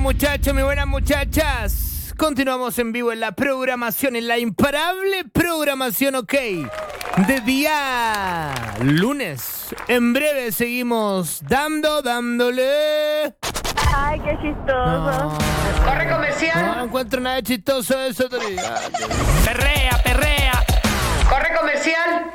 muchachos, mis buenas muchachas. Continuamos en vivo en la programación, en la imparable programación, ok, de día lunes. En breve seguimos dándole. Ay, qué chistoso. No, Corre comercial. no encuentro nada chistoso de eso. Perrea. Corre comercial.